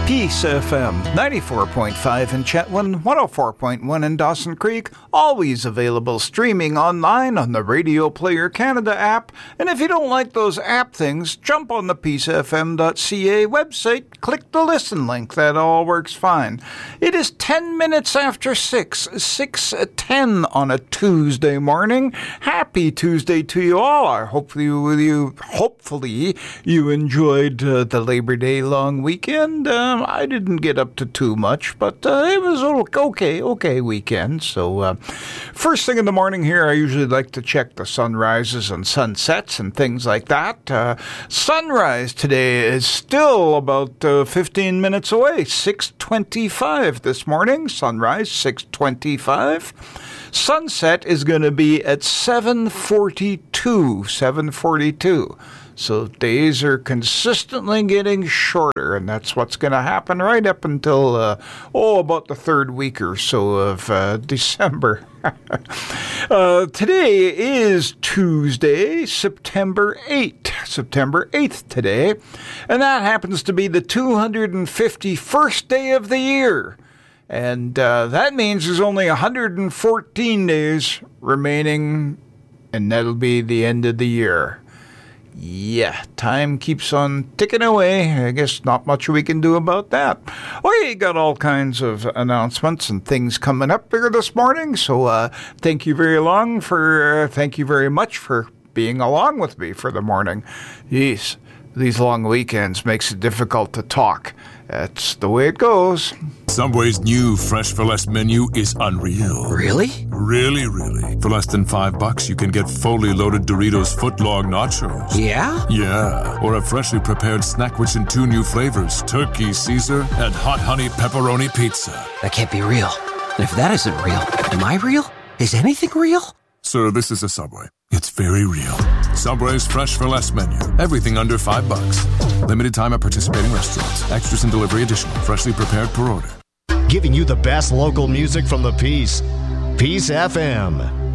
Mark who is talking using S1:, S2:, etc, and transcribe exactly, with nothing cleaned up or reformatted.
S1: Peace F M, ninety-four point five in Chetwynd, one oh four point one in Dawson Creek, always available streaming online on the Radio Player Canada app. And if you don't like those app things, jump on the peace f m dot c a website, click the listen link, that all works fine. It is ten minutes after six, six ten on a Tuesday morning. Happy Tuesday to you all. I hope you, you hopefully you enjoyed uh, the Labor Day long weekend. Um, I didn't get up to too much, but uh, it was a okay, okay weekend. So uh, first thing in the morning here, I usually like to check the sunrises and sunsets and things like that. Uh, sunrise today is still about uh, fifteen minutes away, six twenty-five this morning. Sunrise, six twenty-five. Sunset is going to be at seven forty-two, seven forty-two. So days are consistently getting shorter, and that's what's going to happen right up until, uh, oh, about the third week or so of uh, December. uh, today is Tuesday, September eighth. September eighth today, and that happens to be the two hundred fifty-first day of the year. And uh, that means there's only one hundred fourteen days remaining, and that'll be the end of the year. Yeah, time keeps on ticking away. I guess not much we can do about that. We got all kinds of announcements and things coming up here this morning. So uh, thank you very long for uh, thank you very much for being along with me for the morning. Jeez, these long weekends makes it difficult to talk. That's the way it goes.
S2: Subway's new Fresh for Less menu is unreal.
S3: Really?
S2: Really, really. For less than five bucks, you can get fully loaded Doritos footlong nachos.
S3: Yeah?
S2: Yeah. Or a freshly prepared snack which in two new flavors, Turkey Caesar and Hot Honey Pepperoni Pizza.
S3: That can't be real. And if that isn't real, am I real? Is anything real?
S2: Sir, this is a Subway. It's very real. Subway's Fresh for Less menu. Everything under five bucks. Limited time at participating restaurants. Extras and delivery additional. Freshly prepared per order.
S4: Giving you the best local music from the Peace. Peace F M.